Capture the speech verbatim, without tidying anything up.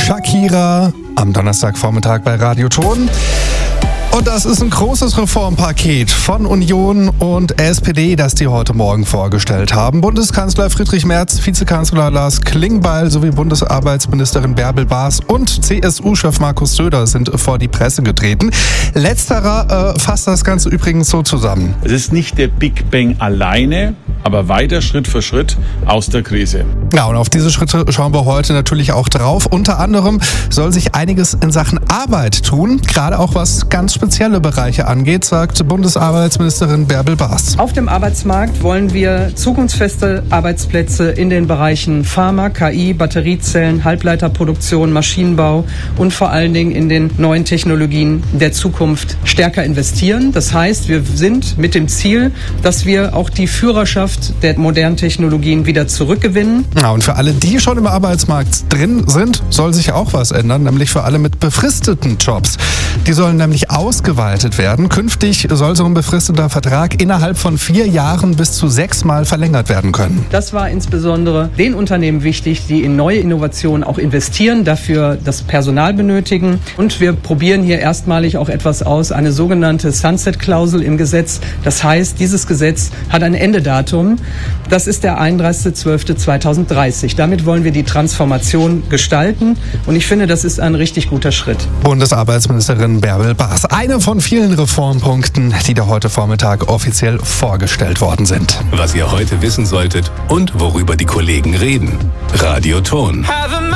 Shakira am Donnerstagvormittag bei Radio Ton. Und das ist ein großes Reformpaket von Union und S P D, das die heute Morgen vorgestellt haben. Bundeskanzler Friedrich Merz, Vizekanzler Lars Klingbeil sowie Bundesarbeitsministerin Bärbel Baas und C S U-Chef Markus Söder sind vor die Presse getreten. Letzterer äh, fasst das Ganze übrigens so zusammen. Es ist nicht der Big Bang alleine, aber weiter Schritt für Schritt aus der Krise. Ja, und auf diese Schritte schauen wir heute natürlich auch drauf. Unter anderem soll sich einiges in Sachen Arbeit tun, gerade auch was ganz spezielle Bereiche angeht, sagt Bundesarbeitsministerin Bärbel Baas. Auf dem Arbeitsmarkt wollen wir zukunftsfeste Arbeitsplätze in den Bereichen Pharma, K I, Batteriezellen, Halbleiterproduktion, Maschinenbau und vor allen Dingen in den neuen Technologien der Zukunft stärker investieren. Das heißt, wir sind mit dem Ziel, dass wir auch die Führerschaft der modernen Technologien wieder zurückgewinnen. Ja, und für alle, die schon im Arbeitsmarkt drin sind, soll sich auch was ändern, nämlich für alle mit befristeten Jobs. Die sollen nämlich ausgeweitet werden. Künftig soll so ein befristeter Vertrag innerhalb von vier Jahren bis zu sechsmal verlängert werden können. Das war insbesondere den Unternehmen wichtig, die in neue Innovationen auch investieren, dafür das Personal benötigen. Und wir probieren hier erstmalig auch etwas aus, eine sogenannte Sunset-Klausel im Gesetz. Das heißt, dieses Gesetz hat ein Endedatum. Das ist der einunddreißigster zwölfter zweitausenddreißig. Damit wollen wir die Transformation gestalten. Und ich finde, das ist ein richtig guter Schritt. Bundesarbeitsministerin Bärbel Baas. Eine von vielen Reformpunkten, die da heute Vormittag offiziell vorgestellt worden sind. Was ihr heute wissen solltet und worüber die Kollegen reden. Radio Ton.